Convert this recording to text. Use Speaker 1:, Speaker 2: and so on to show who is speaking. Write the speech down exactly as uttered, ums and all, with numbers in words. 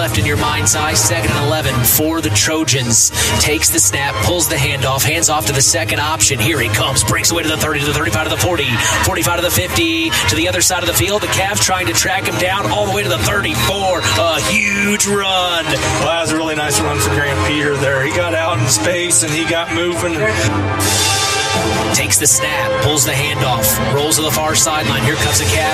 Speaker 1: Left in your mind's eye, second and eleven for the Trojans. Takes the snap, pulls the handoff, hands off to the second option. Here he comes, breaks away to the thirty, to the thirty-five, to the forty, forty-five to the fifty, to the other side of the field. The Cavs trying to track him down all the way to the thirty-four. A huge run.
Speaker 2: Well, that was a really nice run for Grant Peter there. He got out in space and he got moving.
Speaker 1: Takes the snap, pulls the handoff, rolls to the far sideline. Here comes the Cavs.